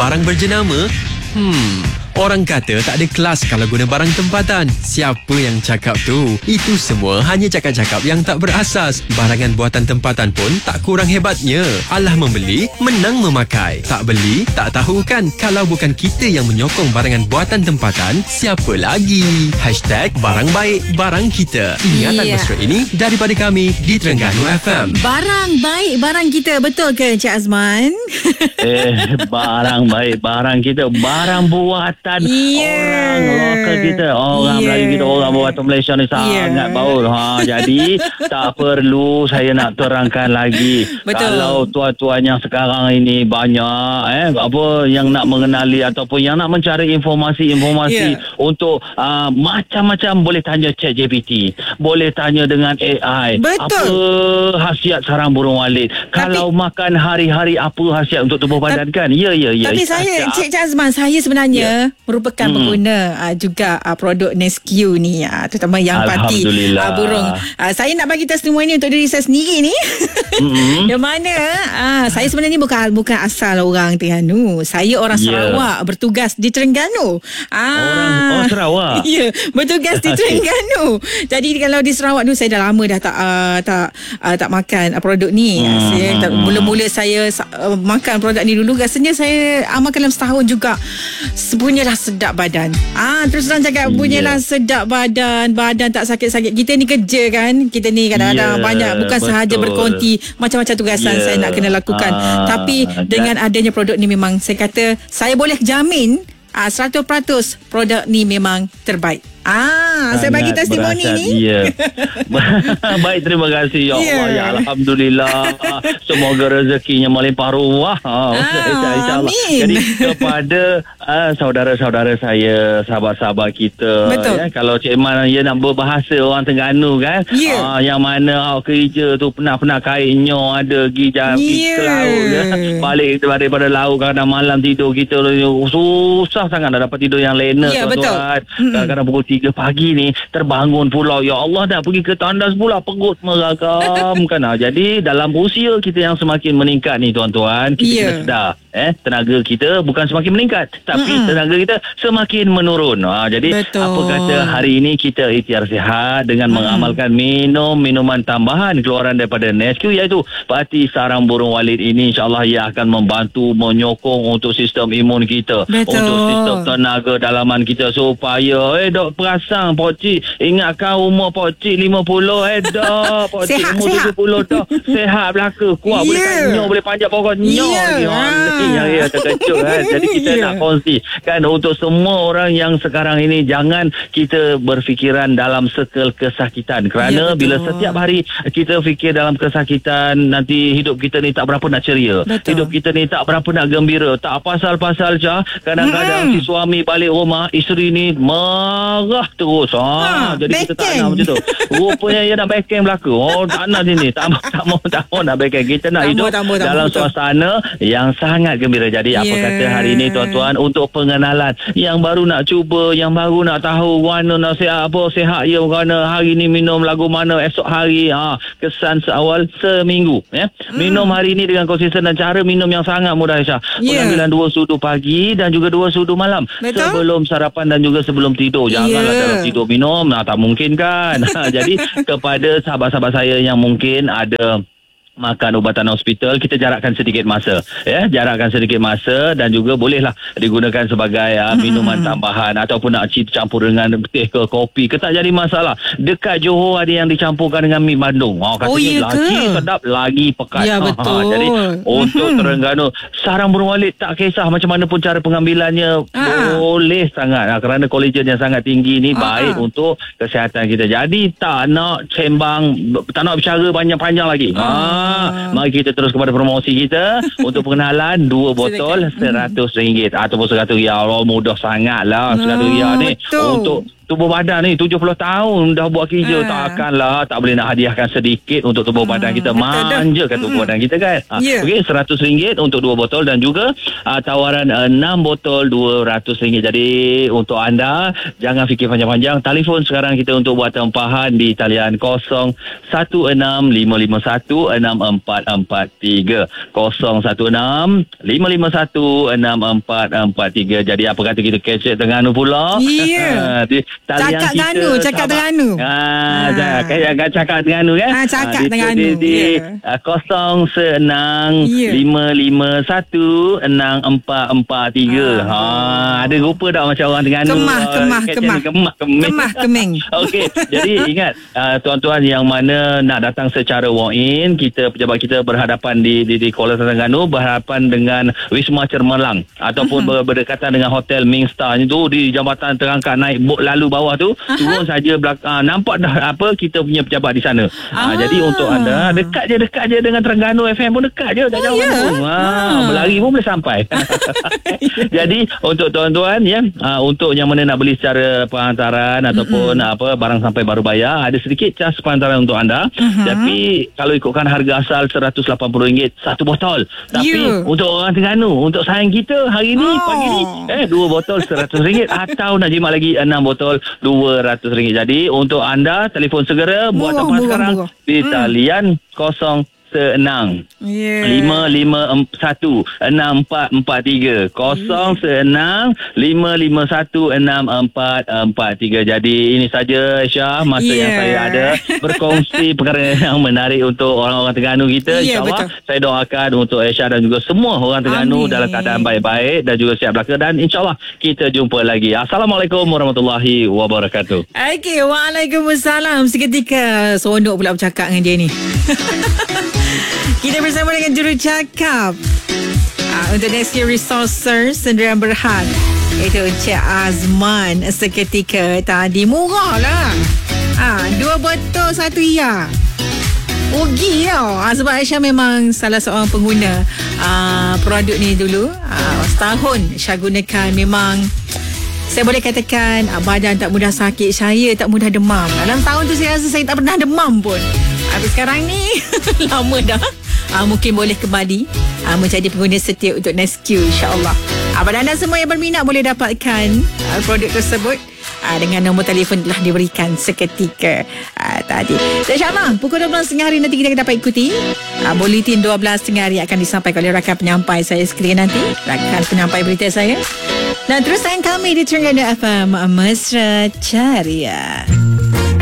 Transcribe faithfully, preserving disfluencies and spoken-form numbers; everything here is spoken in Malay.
barang berjenama? Hmm, orang kata tak ada kelas kalau guna barang tempatan. Siapa yang cakap tu? Itu semua hanya cakap-cakap yang tak berasas. Barangan buatan tempatan pun tak kurang hebatnya. Alah membeli, menang memakai. Tak beli, tak tahu kan? Kalau bukan kita yang menyokong barangan buatan tempatan, siapa lagi? Hashtag barang baik, barang kita. Ingatan yeah. mesra ini daripada kami di Terengganu F M. Barang baik, barang kita. Betul ke Encik Azman? Eh, barang baik, barang kita. Barang buatan yeah. orang lokal kita, orang yeah. Melayu kita, orang buatan Malaysia ni sangat yeah. baul. Ha, jadi tak perlu saya nak terangkan lagi. Betul. Kalau tuan-tuan yang sekarang ini banyak eh apa yang nak mengenali ataupun yang nak mencari informasi-informasi yeah. untuk uh, macam-macam, boleh tanya ChatGPT, boleh tanya dengan A I. Betul. Apa khasiat sarang burung walit? Tapi, kalau makan hari-hari apa khasiat untuk tubuh badan kan? Ya ya ya. Tapi saya Encik Azman, saya sebenarnya yeah. merupakan hmm. pengguna uh, juga uh, produk Nesquik ni, uh, terutama yang parti uh, burung. Uh, saya nak bagi testimoni ni untuk diri saya sendiri ni. Mm-hmm. Yang mana uh, saya sebenarnya bukan bukan asal orang Terengganu. Saya orang yeah. Sarawak, bertugas di Terengganu. Ah, orang oh, Sarawak. Ya, yeah, bertugas di Terengganu. Jadi kalau di Sarawak tu saya dah lama dah tak uh, tak uh, tak makan uh, produk ni. Mm-hmm. Saya tak, mula-mula saya uh, makan produk ni dulu, rasanya saya amalkan dalam setahun juga. Punyalah sedap badan. Ah, terus terang cakap, punyalah yeah. sedap badan, badan tak sakit-sakit. Kita ni kerja kan, kita ni kadang-kadang yeah, banyak, bukan betul. sahaja berkonti, macam-macam tugasan yeah. saya nak kena lakukan. Ah, Tapi dan dengan adanya produk ni, memang saya kata saya boleh jamin ah, seratus peratus produk ni memang terbaik. Ah, sangat saya bagi testimoni ni. Ya. Baik, terima kasih ya Allah. Yeah. Ya, alhamdulillah. Semoga rezekinya melimpah ruah. Ah, InsyaAllah. Jadi kepada uh, saudara-saudara saya, sahabat-sahabat kita, ya, kalau Cik Man ya nak berbahasa orang Terengganu kan, yeah. uh, yang mana oh, kerja tu pernah-pernah kainnya ada pergi jalan yeah. ke laut ya. Balik daripada laut, kadang malam tidur kita susah sangat nak dapat tidur yang lena. Yeah, tuan-tuan. Kadang-kadang pukul tiga pagi ni terbangun pula, ya Allah dah pergi ke tandas pula, perut meragam kan. Jadi dalam usia kita yang semakin meningkat ni tuan-tuan, kita yeah. kena sedar eh tenaga kita bukan semakin meningkat, tapi mm-hmm. tenaga kita semakin menurun. Ha, jadi betul. Apa kata hari ini kita ikhtiar sihat dengan mm. mengamalkan minum minuman tambahan keluaran daripada Nesquik, iaitu parti sarang burung walit ini. InsyaAllah ia akan membantu menyokong untuk sistem imun kita, betul. Untuk sistem tenaga dalaman kita, supaya eh dok perasan Pak Cik, ingatkan umur Pak Cik lima puluh eh dah Pak Cik umur tujuh puluh dah sehat belaka, kuat, yeah. boleh tanya, boleh panjat pokok nyo yeah. yang ya terkejut kan. Jadi kita yeah. nak kongsi kan untuk semua orang yang sekarang ini, jangan kita berfikiran dalam sirkel kesakitan, kerana yeah, bila setiap hari kita fikir dalam kesakitan, nanti hidup kita ni tak berapa nak ceria, betul. Hidup kita ni tak berapa nak gembira. Tak pasal-pasal je kadang-kadang mm-hmm. si suami balik rumah, isteri ni marah terus. Ha, ha jadi backing. Kita tak nak macam tu. Rupanya dia nak backing belaka. Oh, tak nak sini. Tak mau tak mau tak mau nak backing. Kita nak tak hidup mau, tak mau, tak dalam mau, suasana yang sangat gembira. Jadi yeah. apa kata hari ini tuan-tuan, untuk pengenalan yang baru nak cuba, yang baru nak tahu mana nasihat apa sihat ya, mana hari ni minum lagu mana, esok hari ha, kesan seawal seminggu ya. Mm. Minum hari ini dengan konsisten dan cara minum yang sangat mudah, Aisyah. Yeah. Pengambilan dua sudu pagi dan juga dua sudu malam. Betul? Sebelum sarapan dan juga sebelum tidur. Janganlah yeah. dalam tidur minum, nah, tak mungkin kan. Jadi kepada sahabat-sahabat saya yang mungkin ada makan ubatan hospital, kita jarakkan sedikit masa ya, jarakkan sedikit masa, dan juga bolehlah digunakan sebagai uh, minuman hmm. tambahan ataupun nak campur dengan teh ke kopi ke, tak jadi masalah. Dekat Johor ada yang dicampurkan dengan mi Bandung. Oh, katanya oh, iya lagi ke? Sedap, lagi pekat. Ya, betul. Ha, jadi untuk Terengganu, sarang burung walit tak kisah macam mana pun cara pengambilannya, ha. boleh sangat ha, kerana kolagen yang sangat tinggi ni ha. baik untuk kesihatan kita. Jadi tak nak sembang, tak nak bicara banyak-panjang lagi. Ha. Ha, mari kita terus kepada promosi kita. Untuk pengenalan, dua botol seratus ringgit ataupun seratus riyal. Allah, mudah sangat lah seratus riyal ni. Betul. Untuk tubuh badan ni tujuh puluh tahun dah buat kerja, Ah. takkanlah tak boleh nak hadiahkan sedikit untuk tubuh badan kita. Manja kan tubuh badan kita kan. Ha, Ya. okey, seratus ringgit untuk dua botol dan juga uh, tawaran uh, enam botol dua ratus ringgit. Jadi untuk anda jangan fikir panjang-panjang, telefon sekarang kita untuk buat tempahan di talian kosong satu enam lima lima satu enam empat empat tiga kosong satu enam lima lima satu enam empat empat tiga. Jadi apa kata kita kecek Terengganu pula? Ya. Di talian Cakap kita, Terengganu, cakap sahabat. Terengganu. Ha, Ha. cakap cakap Terengganu kan? Ha, cakap di- Terengganu, Di, di, ya. uh, kosong senang Ya. lima lima satu enam empat empat tiga. Ha, ada rupa tak macam orang Terengganu? Kemah, uh, kemah, kecek kemah. ni, Kemah, kemih. Kemah, kemeng. Okey, jadi ingat uh, tuan-tuan yang mana nak datang secara walk-in, kita pejabat kita berhadapan di di, di Kuala Terengganu, berhadapan dengan Wisma Cermelang ataupun uh-huh. berdekatan dengan Hotel Ming Star itu di Jambatan Terangkat, naik bot lalu bawah tu, uh-huh. turun saja belak- uh, nampak dah apa kita punya pejabat di sana. Uh, Ah. jadi untuk anda dekat je dekat je dengan Terengganu F M pun dekat je, tak Oh, jauh ya? pun. Ha, Ah. berlari pun boleh sampai. Jadi untuk tuan-tuan ya, uh, untuk yang mana nak beli secara penghantaran ataupun mm-hmm. apa barang sampai baru bayar, ada sedikit cas penghantaran untuk anda. Uh-huh. Tapi kalau ikutkan harga asal seratus lapan puluh ringgit satu botol. Tapi Ya. untuk orang Terengganu, untuk sayang kita hari ni Oh. pagi ni eh dua botol seratus ringgit atau nak jimat lagi enam botol dua ratus ringgit. Jadi untuk anda telefon segera buat Murah, tempat murah, sekarang murah. di Hmm. talian kosong senang Ya. lima lima satu enam empat empat tiga kosong senang lima lima satu enam empat empat tiga. Jadi ini saja Aisyah masa Yeah. yang saya ada berkongsi perkara yang menarik untuk orang-orang Terengganu kita. Yeah, InsyaAllah betul. saya doakan untuk Aisyah dan juga semua orang Terengganu Amin. dalam keadaan baik-baik dan juga siap belaka, dan insyaAllah kita jumpa lagi. Assalamualaikum warahmatullahi wabarakatuh. Okey, waalaikumsalam. Seketika seronok pula bercakap dengan dia ni. Kita bersama dengan jurucakap uh, untuk Next Year Resources Sendirian Berhad, iaitu Encik Azman. Seketika tadi murah lah. Ah, dua botol satu iya. Rugi tau. Ah, sebab Aisyah memang salah seorang pengguna uh, produk ni dulu. Uh, setahun Aisyah gunakan, memang saya boleh katakan uh, badan tak mudah sakit, saya tak mudah demam. Dalam tahun tu saya rasa saya tak pernah demam pun. Tapi sekarang ni lama dah. Uh, mungkin boleh kembali uh, menjadi pengguna setia untuk Nesque, insyaAllah. Uh, pada anda semua yang berminat boleh dapatkan uh, produk tersebut uh, dengan nombor telefon telah diberikan seketika uh, tadi. Dan insyaAllah pukul dua belas tengah hari nanti kita dapat ikuti uh, Bulletin dua belas tengah hari akan disampaikan oleh rakan penyampai saya seketika nanti, rakan penyampai berita saya. Dan terus tayang kami di Terengganu F M Mesra Ceria.